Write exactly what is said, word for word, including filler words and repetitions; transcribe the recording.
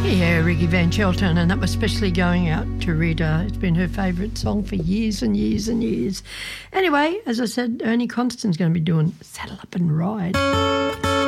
Yeah, Ricky Van Shelton, and that was especially going out to Rita. It's been her favourite song for years and years and years. Anyway, as I said, Ernie Constan's going to be doing Saddle Up and Ride.